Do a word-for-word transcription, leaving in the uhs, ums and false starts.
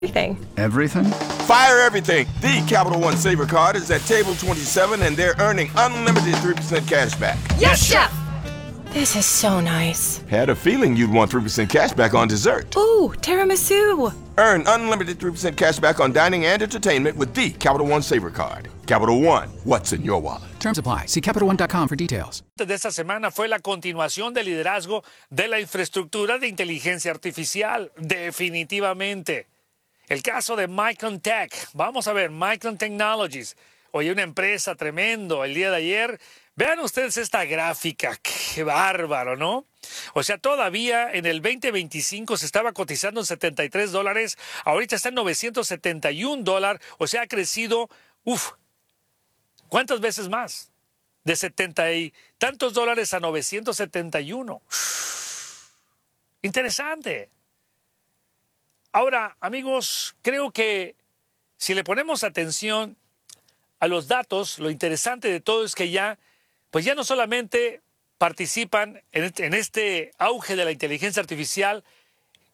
Everything. Everything? Fire everything. The Capital One Saver Card is at table twenty-seven, and they're earning unlimited three percent cash back. Yes, Chef! This is so nice. Had a feeling you'd want three percent cash back on dessert. Ooh, tiramisu. Earn unlimited three percent cash back on dining and entertainment with the Capital One Saver Card. Capital One, what's in your wallet? Terms apply. See Capital One dot com for details. De esta semana fue la continuación del liderazgo de la infraestructura de inteligencia artificial. Definitivamente. El caso de Micron Tech. Vamos a ver, Micron Technologies. Oye, una empresa tremendo el día de ayer. Vean ustedes esta gráfica. Qué bárbaro, ¿no? O sea, todavía en el veinte veinticinco se estaba cotizando en setenta y tres dólares. Ahorita está en novecientos setenta y un dólares. O sea, ha crecido, uf, ¿cuántas veces más? De setenta y tantos dólares a novecientos setenta y uno. Interesante. Ahora, amigos, creo que si le ponemos atención a los datos, lo interesante de todo es que ya, pues ya no solamente participan en este auge de la inteligencia artificial